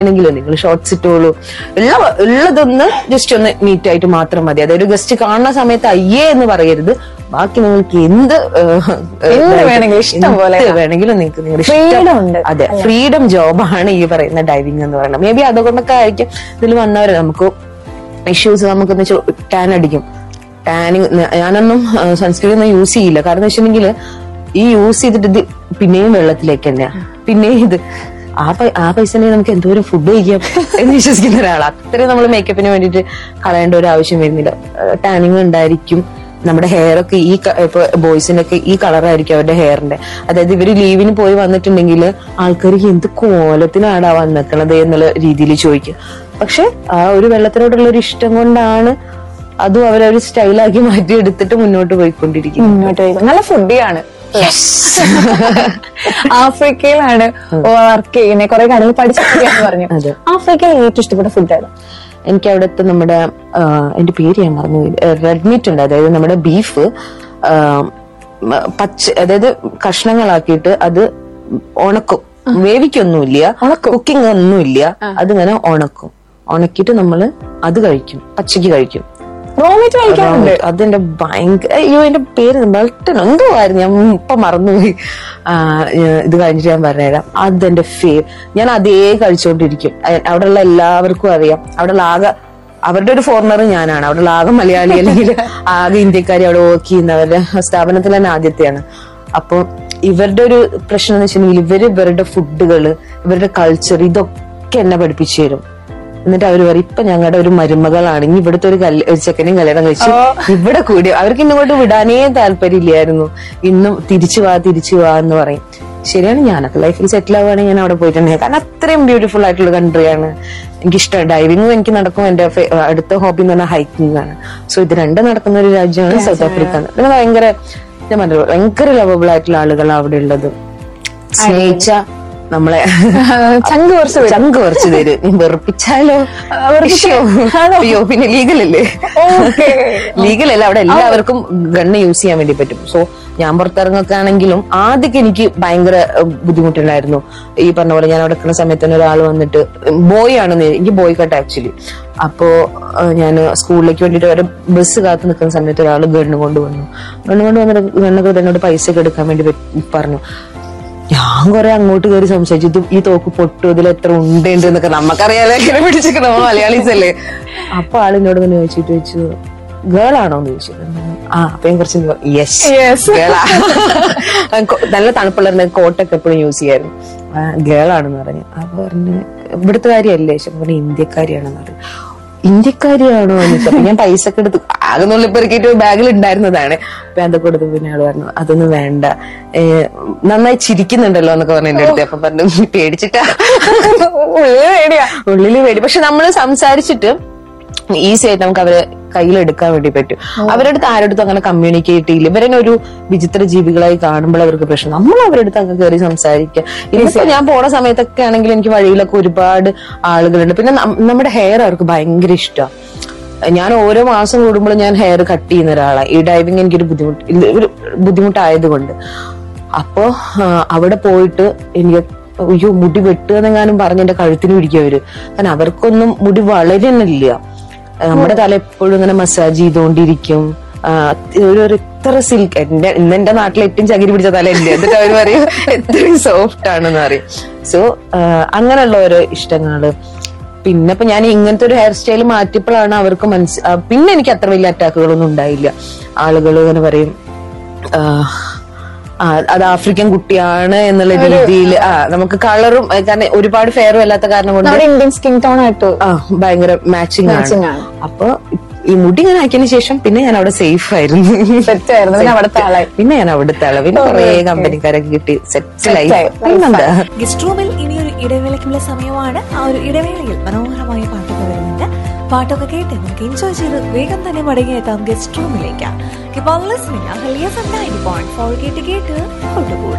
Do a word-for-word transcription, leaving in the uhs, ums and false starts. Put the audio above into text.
എങ്കിലും നിങ്ങൾ ഷോർട്സ് ഇട്ടോളൂ, ഉള്ള ഉള്ളതൊന്ന് ജസ്റ്റ് ഒന്ന് നീറ്റ് ആയിട്ട് മാത്രം മതി. അതായത് ഗസ്റ്റ് കാണുന്ന സമയത്ത് അയ്യേ എന്ന് പറയരുത്. ബാക്കി നിങ്ങൾക്ക് എന്ത് ഇഷ്ടം പോലെ വേണമെങ്കിലും നിങ്ങൾക്ക് നിങ്ങളുടെ ഇഷ്ടം. അതെ, ഫ്രീഡം ജോബാണ് ഈ പറയുന്ന ഡൈവിംഗ് എന്ന് പറയുന്നത്. മേ ബി അതുകൊണ്ടൊക്കെ ആയിരിക്കും ഇതിൽ വന്നവര്. നമുക്ക് ഇഷ്യൂസ് നമുക്കെന്ന് വെച്ചാൽ ടാൻ അടിക്കും. ടാനിങ് ഞാനൊന്നും സൺസ്ക്രീൻ ഒന്നും യൂസ് ചെയ്യില്ല. കാരണം എന്ന് വെച്ചിട്ടുണ്ടെങ്കിൽ ഈ യൂസ് ചെയ്തിട്ട് ഇത് പിന്നെയും വെള്ളത്തിലേക്ക് തന്നെയാ, പിന്നെയും ഇത് ആ ആ പൈസ നമുക്ക് എന്തോരം ഫുഡ് കഴിക്കാം എന്ന് വിശ്വസിക്കുന്ന ഒരാൾ. അത്രയും നമ്മൾ മേക്കപ്പിന് വേണ്ടിയിട്ട് കളയേണ്ട ഒരു ആവശ്യം വരുന്നില്ല. ടാനിങ് ഉണ്ടായിരിക്കും. നമ്മുടെ ഹെയർ ഒക്കെ ഈ ഇപ്പൊ ബോയ്സിനൊക്കെ ഈ കളറായിരിക്കും അവരുടെ ഹെയറിന്റെ. അതായത് ഇവര് ലീവിന് പോയി വന്നിട്ടുണ്ടെങ്കിൽ ആൾക്കാർക്ക് എന്ത് കോലത്തിനാടാ വന്നിക്കണത് എന്നുള്ള രീതിയിൽ ചോദിക്കും. പക്ഷെ ആ ഒരു വെള്ളത്തിനോടുള്ള ഒരു ഇഷ്ടം കൊണ്ടാണ് അതും അവരൊരു സ്റ്റൈലാക്കി മാറ്റി എടുത്തിട്ട് മുന്നോട്ട് പോയിക്കൊണ്ടിരിക്കും. മുന്നോട്ട് പോയി നല്ല ഫുഡിയാണ്. ആഫ്രിക്കയിലാണ് വർക്ക് ചെയ്യുന്നത്, കുറെ കാര്യങ്ങൾ പഠിച്ചിരിക്കാന്ന് പറഞ്ഞു. ആഫ്രിക്കയിൽ ഏറ്റവും ഇഷ്ടപ്പെട്ട ഫുഡാണ്? എനിക്ക് അവിടുത്തെ നമ്മുടെ എന്റെ പേര് ഞാൻ മറന്നു, റെഡ് മീറ്റ് ഉണ്ട്. അതായത് നമ്മുടെ ബീഫ് പച്ച, അതായത് കഷ്ണങ്ങളാക്കിയിട്ട് അത് ഉണക്കും. വേവിക്കൊന്നുമില്ല, കുക്കിംഗ് ഒന്നുമില്ല, അതിങ്ങനെ ഉണക്കും. ഉണക്കിയിട്ട് നമ്മള് അത് കഴിക്കും, പച്ചക്ക് കഴിക്കും. അതെന്റെ ഭയങ്കര, അയ്യോ എന്റെ പേര് ബൾട്ടൻ എന്തോ ആയിരുന്നു, ഞാൻ ഇപ്പൊ മറന്നുപോയി. ഇത് കഴിഞ്ഞിട്ട് ഞാൻ പറഞ്ഞുതരാം. അതെന്റെ ഫേവ്. ഞാൻ അതേ കഴിച്ചോണ്ടിരിക്കും. അവിടെയുള്ള എല്ലാവർക്കും അറിയാം. അവിടെയുള്ള ആകെ അവരുടെ ഒരു ഫോറിനർ ഞാനാണ്. അവിടെയുള്ള ആകെ മലയാളി അല്ലെങ്കിൽ ആകെ ഇന്ത്യക്കാരി അവിടെ വർക്ക് ചെയ്യുന്നവരുടെ സ്ഥാപനത്തിൽ തന്നെ ആദ്യത്തെയാണ്. അപ്പൊ ഇവരുടെ ഒരു പ്രശ്നം എന്ന് വെച്ചിട്ടുണ്ടെങ്കിൽ ഇവര് ഇവരുടെ ഫുഡുകള്, ഇവരുടെ കൾച്ചർ, ഇതൊക്കെ എന്നെ പഠിപ്പിച്ചു തരും. എന്നിട്ട് അവര് പറയും ഇപ്പൊ ഞങ്ങളുടെ ഒരു മരുമകളാണ്, ഇനി ഇവിടുത്തെ ഒരു കല്യ ഒരു ചെക്കനെയും കല്യാണം കഴിച്ചു ഇവിടെ കൂടി. അവർക്ക് ഇങ്ങോട്ട് വിടാനേ താല്പര്യമില്ലായിരുന്നു. ഇന്നും തിരിച്ചു വാ തിരിച്ചു വാ എന്ന് പറയും. ശരിയാണ്, ഞാനൊക്കെ ലൈഫിൽ സെറ്റിൽ ആവുകയാണെങ്കിൽ ഞാൻ അവിടെ പോയിട്ടുണ്ടെങ്കിൽ, കാരണം അത്രയും ബ്യൂട്ടിഫുൾ ആയിട്ടുള്ള കൺട്രിയാണ്. എനിക്കിഷ്ടം ഡൈവിങ്ങും എനിക്ക് നടക്കും. എന്റെ അടുത്ത ഹോബി എന്ന് പറഞ്ഞാൽ ഹൈക്കിംഗ് ആണ്. സോ ഇത് രണ്ടും നടക്കുന്ന ഒരു രാജ്യമാണ് സൗത്ത് ആഫ്രിക്ക. പിന്നെ ഭയങ്കര ഞാൻ പറഞ്ഞു ഭയങ്കര ലവബിൾ ആയിട്ടുള്ള ആളുകളാണ് അവിടെ ഉള്ളത്. സ്നേഹിച്ച നമ്മളെ ചങ്ക് കുറച്ച് ചങ്ക് കുറച്ച് തരും. നീ വെറുപ്പിച്ചാലോ അയ്യോ പിന്നെ ലീഗലല്ലേ, ലീഗലല്ല അവിടെ എല്ലാവർക്കും ഗണ്ണ് യൂസ് ചെയ്യാൻ വേണ്ടി പറ്റും. സോ ഞാൻ പുറത്തിറങ്ങൊക്കെ ആണെങ്കിലും ആദ്യമൊക്കെ എനിക്ക് ഭയങ്കര ബുദ്ധിമുട്ടുണ്ടായിരുന്നു. ഈ പറഞ്ഞ പോലെ ഞാൻ അവിടെ നിൽക്കുന്ന സമയത്ത് തന്നെ ഒരാൾ വന്നിട്ട്, ബോയ് ആണെന്ന്, എനിക്ക് ബോയ് കട്ട് ആക്ച്വലി. അപ്പോ ഞാൻ സ്കൂളിലേക്ക് വേണ്ടിട്ട് വരെ ബസ് കാത്ത് നിൽക്കുന്ന സമയത്ത് ഒരാൾ ഗണ്ണ് കൊണ്ടുവന്നു. ഗണ്ണ് കൊണ്ട് വന്നിട്ട് ഗണ്ണൊക്കെ എന്നോട് പൈസ ഒക്കെ എടുക്കാൻ വേണ്ടി പറഞ്ഞു. ഞാൻ കുറെ അങ്ങോട്ട് കയറി സംസാരിച്ചു, ഇത് ഈ തോക്ക് പൊട്ടു, ഇതിൽ എത്ര ഉണ്ട് എന്നൊക്കെ നമുക്കറിയാലോ, എങ്ങനെ പിടിച്ചിരിക്കണം, നമ്മൾ മലയാളീസ് അല്ലേ. അപ്പൊ ആളിനോട് ഇങ്ങനെ ചോദിച്ചിട്ട് ചോദിച്ചു ഗേൾ ആണോ എന്ന് ചോദിച്ചു. ആ അപ്പൊ ഞാൻ കുറച്ച് യെസ് ഗേളാ. നല്ല തണുപ്പുള്ള കോട്ടൊക്കെ എപ്പോഴും യൂസ് ചെയ്യായിരുന്നു. ഗേളാണെന്ന് പറഞ്ഞു. അപ്പൊ പറഞ്ഞു ഇവിടുത്തെ കാര്യമല്ലേ, പറഞ്ഞു ഇന്ത്യക്കാരിയാണെന്ന് പറഞ്ഞു. ഇന്ത്യക്കാരിയാണോ എന്ന് ചോദിച്ചു. അപ്പൊ ഞാൻ പൈസ ഒക്കെ എടുത്ത് ആകെ നുള്ളിപ്പെറുക്കിയിട്ട് ബാഗിൽ ഉണ്ടായിരുന്നതാണ്. അപ്പൊ അതൊക്കെ കൊടുത്തു. പിന്നെ ആള് പറഞ്ഞു അതൊന്നും വേണ്ട, നന്നായി ചിരിക്കുന്നുണ്ടല്ലോ എന്നൊക്കെ പറഞ്ഞു എന്റെ അടുത്ത്. അപ്പൊ പറഞ്ഞു പേടിച്ചിട്ടാ, ഉള്ളില് പേടി. പക്ഷെ നമ്മള് സംസാരിച്ചിട്ട് ഈസി ആയിട്ട് നമുക്ക് അവരെ കയ്യിലെടുക്കാൻ വേണ്ടി പറ്റും. അവരുടെ അടുത്ത് ആരുടെ അടുത്തും അങ്ങനെ കമ്മ്യൂണിക്കേറ്റ് ചെയ്യില്ല. ഇവരെ ഒരു വിചിത്ര ജീവികളായി കാണുമ്പോൾ അവർക്ക് പ്രശ്നം. നമ്മൾ അവരുടെ അടുത്ത് അങ്ങ് കയറി സംസാരിക്കുക. ഇതിപ്പോ ഞാൻ പോണ സമയത്തൊക്കെ ആണെങ്കിൽ എനിക്ക് വഴിയിലൊക്കെ ഒരുപാട് ആളുകളുണ്ട്. പിന്നെ നമ്മുടെ ഹെയർ അവർക്ക് ഭയങ്കര ഇഷ്ടമാണ്. ഞാൻ ഓരോ മാസം കൂടുമ്പോൾ ഞാൻ ഹെയർ കട്ട് ചെയ്യുന്ന ഒരാളാണ്. ഈ ഡൈവിങ് എനിക്കൊരു ബുദ്ധിമുട്ട് ഒരു ബുദ്ധിമുട്ടായതുകൊണ്ട്. അപ്പോ അവിടെ പോയിട്ട് എനിക്ക് അയ്യോ മുടി വെട്ടുക എന്നെങ്ങാനും പറഞ്ഞ് എന്റെ കഴുത്തിന് പിടിക്കും അവര്. കാരണം അവർക്കൊന്നും മുടി വളരുന്നില്ല. നമ്മുടെ തല എപ്പോഴും ഇങ്ങനെ മസാജ് ചെയ്തുകൊണ്ടിരിക്കും. ഒരു ഇത്ര സിൽക്ക്, എന്റെ ഇന്നെന്റെ നാട്ടിൽ ഏറ്റവും ചകിരി പിടിച്ച തല ഇല്ല, എന്നിട്ട് അവര് പറയും എത്രയും സോഫ്റ്റ് ആണെന്ന് പറയും. സോ അങ്ങനെയുള്ള ഓരോ ഇഷ്ടങ്ങള്. പിന്നെ ഇപ്പൊ ഞാൻ ഇങ്ങനത്തെ ഒരു ഹെയർ സ്റ്റൈൽ മാറ്റിയപ്പോഴാണ് അവർക്ക് മനസ്സി പിന്നെ എനിക്ക് അത്ര വലിയ അറ്റാക്കുകളൊന്നും ഉണ്ടായില്ല. ആളുകൾ ഇങ്ങനെ പറയും അത് ആഫ്രിക്കൻ കുട്ടിയാണ് എന്നുള്ള രീതിയിൽ. ആ നമുക്ക് കളറും, കാരണം ഒരുപാട് ഫെയറും അല്ലാത്ത കാരണം കൊണ്ട് ഇന്ത്യൻ സ്കിൻ ടോൺ ആയിട്ട് ഭയങ്കര മാച്ചിങ് ആണ്. അപ്പൊ ഈ മുടി ഇങ്ങനെ ആക്കിയതിനു ശേഷം പിന്നെ ഞാൻ അവിടെ സേഫ് ആയിരുന്നു, സെറ്റായിരുന്നു. പിന്നെ അവിടുത്തെ ആളായി പിന്നെ ഞാൻ അവിടുത്തെ ആളെ പിന്നെ കുറെ കമ്പനിക്കാരൊക്കെ കിട്ടി, സെറ്റിലായി. ഗസ്റ്റ് റൂമിൽ ഇനിയൊരു ഇടവേളയ്ക്കുള്ള സമയമാണ്. ആ ഒരു ഇടവേളയിൽ മനോഹരമായ പാട്ടൊക്കെ വരുന്നുണ്ട്. പാട്ടൊക്കെ കേട്ട് നമുക്ക് എൻജോയ് ചെയ്ത് വേഗം തന്നെ മടങ്ങിയെത്താം ഗസ്റ്റ് റൂമിലേക്ക്. ഇപ്പോൾ listening Ahalya F M ninety point four കേട്ട് കേട്ട് കൊണ്ടുകൂടാ.